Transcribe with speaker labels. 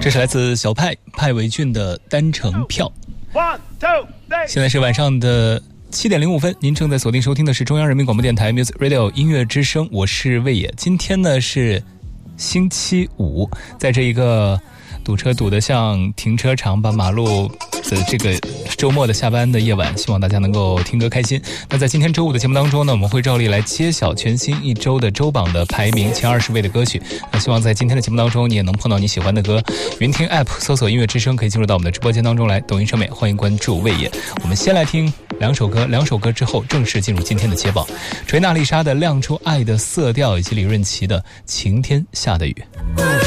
Speaker 1: 这是来自小派伟俊的单程票。现在是晚上的7点05分，您正在锁定收听的是中央人民广播电台 Music Radio 音乐之声，我是魏野。今天呢是星期五，在这一个堵车堵得像停车场把马路的这个周末的下班的夜晚，希望大家能够听歌开心。那在今天周五的节目当中呢，我们会照例来揭晓全新一周的周榜的排名前20位的歌曲。那希望在今天的节目当中，你也能碰到你喜欢的歌。云听 App 搜索音乐之声，可以进入到我们的直播间当中来。抖音上面欢迎关注魏野。我们先来听两首歌之后正式进入今天的揭榜。锤娜丽莎的亮出爱的色调，以及李润琪的晴天下的雨。